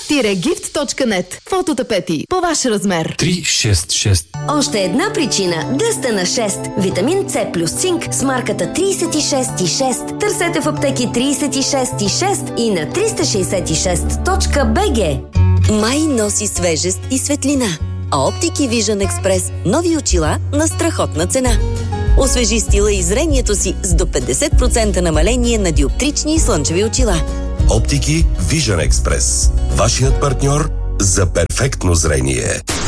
Gift.net. Фототапети по ваш размер. 366. Още една причина да сте на 6. Витамин С плюс цинк с марката 36,6. Търсете в аптеки 36,6 и на 366.bg. Май носи свежест и светлина. А Оптики Vision Express нови очила на страхотна цена. Освежи стила и зрението си с до 50% намаление на диоптрични и слънчеви очила. Оптики Vision Express. Вашият партньор за перфектно зрение.